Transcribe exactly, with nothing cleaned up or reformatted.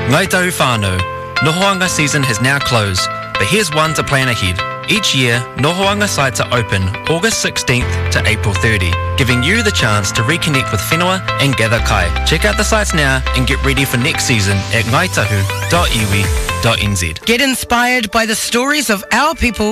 Ngai tahu whānau, Nohoanga season has now closed, but here's one to plan ahead. Each year, Nohoanga sites are open August sixteenth to April thirtieth, giving you the chance to reconnect with whenua and gather kai. Check out the sites now and get ready for next season at ngaitahu dot iwi dot n z. Get inspired by the stories of our people